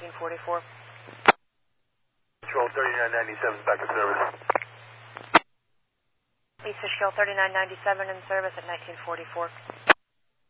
1944. Control 3997 back in service. East Fishkill 3997 in service at 1944.